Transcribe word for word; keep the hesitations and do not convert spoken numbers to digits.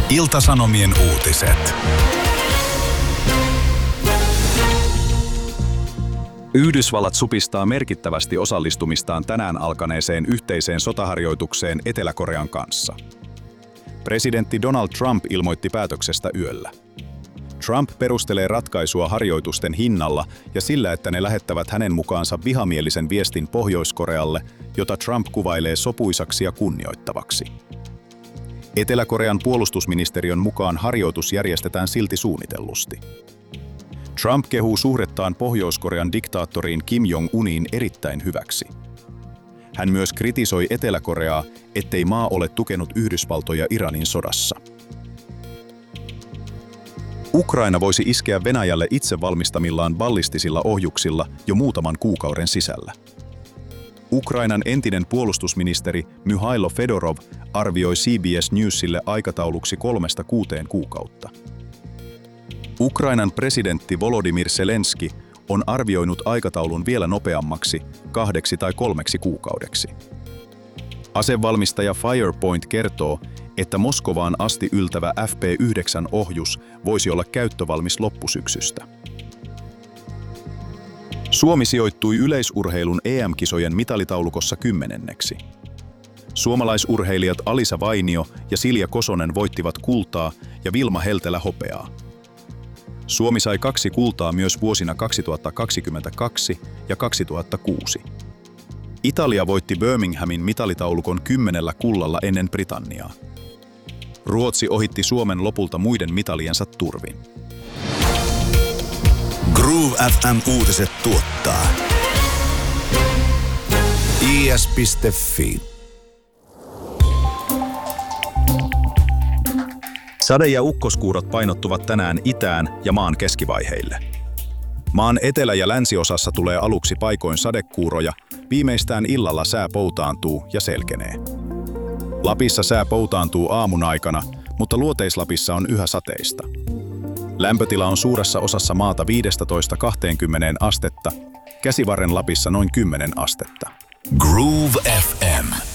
Ilta-Sanomien uutiset. Yhdysvallat supistaa merkittävästi osallistumistaan tänään alkaneeseen yhteiseen sotaharjoitukseen Etelä-Korean kanssa. Presidentti Donald Trump ilmoitti päätöksestä yöllä. Trump perustelee ratkaisua harjoitusten hinnalla ja sillä, että ne lähettävät hänen mukaansa vihamielisen viestin Pohjois-Korealle, jota Trump kuvailee sopuisaksi ja kunnioittavaksi. Etelä-Korean puolustusministeriön mukaan harjoitus järjestetään silti suunnitellusti. Trump kehuu suhdettaan Pohjois-Korean diktaattoriin Kim Jong-uniin erittäin hyväksi. Hän myös kritisoi Etelä-Koreaa, ettei maa ole tukenut Yhdysvaltoja Iranin sodassa. Ukraina voisi iskeä Venäjälle itse valmistamillaan ballistisilla ohjuksilla jo muutaman kuukauden sisällä. Ukrainan entinen puolustusministeri Myhailo Fedorov arvioi C B S Newsille aikatauluksi kolmesta kuuteen kuukautta. Ukrainan presidentti Volodymyr Zelenski on arvioinut aikataulun vielä nopeammaksi, kahdeksi tai kolmeksi kuukaudeksi. Asevalmistaja Firepoint kertoo, että Moskovaan asti yltävä F P yhdeksän ohjus voisi olla käyttövalmis loppusyksystä. Suomi sijoittui yleisurheilun E M-kisojen mitalitaulukossa kymmenenneksi. Suomalaisurheilijat Alisa Vainio ja Silja Kosonen voittivat kultaa ja Vilma Heltelä hopeaa. Suomi sai kaksi kultaa myös vuosina kaksituhattakaksikymmentäkaksi ja kaksituhattakuusi. Italia voitti Birminghamin mitalitaulukon kymmenellä kullalla ennen Britanniaa. Ruotsi ohitti Suomen lopulta muiden mitaliensa turvin. Groove F M-uutiset tuottaa I S piste F I. Sade- ja ukkoskuurot painottuvat tänään itään ja maan keskivaiheille. Maan etelä- ja länsiosassa tulee aluksi paikoin sadekuuroja, viimeistään illalla sää poutaantuu ja selkenee. Lapissa sää poutaantuu aamun aikana, mutta Luoteis-Lapissa on yhä sateista. Lämpötila on suuressa osassa maata viisitoista kaksikymmentä astetta, Käsivarren Lapissa noin kymmenen astetta. Groove F M.